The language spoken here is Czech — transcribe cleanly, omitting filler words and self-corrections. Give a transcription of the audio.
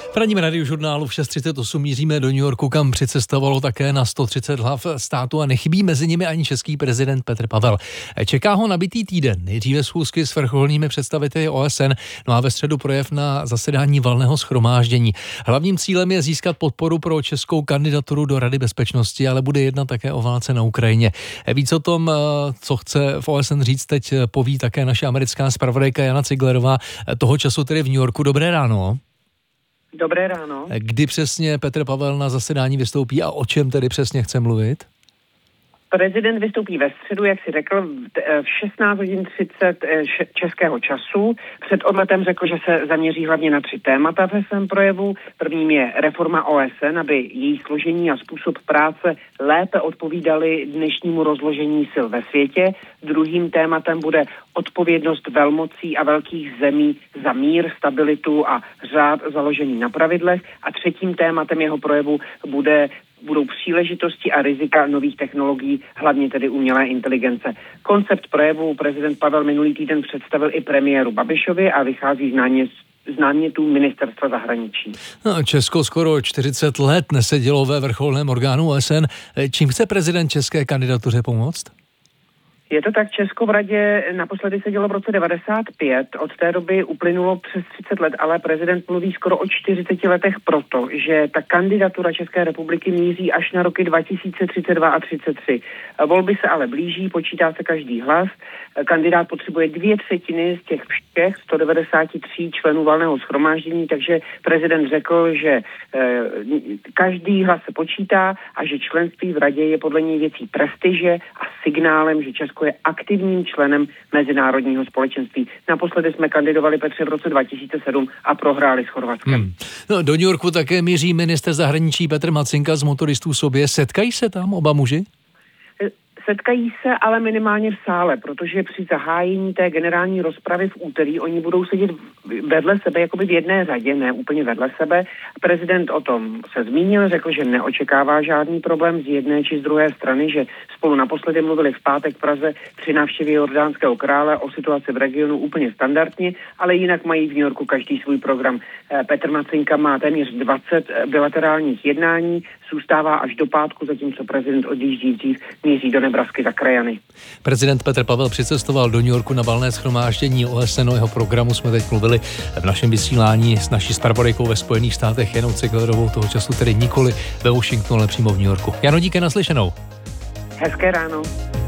V ranním radiožurnálu v 6:38 míříme do New Yorku, kam přicestovalo také na 130 hlav státu a nechybí mezi nimi ani český prezident Petr Pavel. Čeká ho nabitý týden, nejdříve schůzky s vrcholnými představiteli OSN, no a ve středu projev na zasedání Valného shromáždění. Hlavním cílem je získat podporu pro českou kandidaturu do Rady bezpečnosti, ale bude jednat také o válce na Ukrajině. Víc o tom, co chce v OSN říct, teď poví také naše americká zpravodajka Jana Ciglerová, toho času tedy v New Yorku. Dobré ráno. Dobré ráno. Kdy přesně Petr Pavel na zasedání vystoupí a o čem tedy přesně chce mluvit? Prezident vystoupí ve středu, jak si řekl, v 16:30 českého času. Před odletem řekl, že se zaměří hlavně na 3 témata ve svém projevu. Prvním je reforma OSN, aby její složení a způsob práce lépe odpovídaly dnešnímu rozložení sil ve světě. Druhým tématem bude odpovědnost velmocí a velkých zemí za mír, stabilitu a řád založený na pravidlech. A třetím tématem jeho projevu budou příležitosti a rizika nových technologií, hlavně tedy umělé inteligence. Koncept projevu prezident Pavel minulý týden představil i premiéru Babišovi a vychází z námětů ministerstva zahraničí. No, Česko skoro 40 let nesedělo ve vrcholném orgánu OSN. Čím chce prezident české kandidatuře pomoct? Je to tak, Česko v radě naposledy sedělo v roce 95, od té doby uplynulo přes 30 let, ale prezident mluví skoro o 40 letech proto, že ta kandidatura České republiky míří až na roky 2032 a 33. Volby se ale blíží, počítá se každý hlas. Kandidát potřebuje 2/3 z těch všech 193 členů Valného shromáždění, takže prezident řekl, že každý hlas se počítá a že členství v radě je podle něj věcí prestiže a signálem, že Česko je aktivním členem mezinárodního společenství. Naposledy jsme kandidovali, Petře, v roce 2007 a prohráli s Chorvatskem. No, do New Yorku také míří ministr zahraničí Petr Macinka z Motoristů sobě. Setkají se tam oba muži? Setkají se ale minimálně v sále, protože při zahájení té generální rozpravy v úterý oni budou sedět vedle sebe, jakoby v jedné řadě, ne úplně vedle sebe. Prezident o tom se zmínil, řekl, že neočekává žádný problém z jedné či z druhé strany, že spolu naposledy mluvili v pátek v Praze při návštěvě jordánského krále o situaci v regionu úplně standardně, ale jinak mají v New Yorku každý svůj program. Petr Macinka má téměř 20 bilaterálních jednání, zůstává až do pátku, zatímco prezident odjíždí dřív, míří do Nebrasky za krajany. Prezident Petr Pavel přicestoval do New Yorku na valné shromáždění OSN. O jeho programu jsme teď mluvili v našem vysílání s naší zpravodajkou ve Spojených státech Janou Ciglerovou, toho času tedy nikoli ve Washingtonu, ale přímo v New Yorku. Jano, díky, naslyšenou. Hezké ráno.